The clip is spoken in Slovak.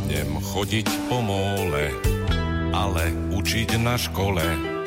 Zvládnem chodiť po móle, ale učiť na škole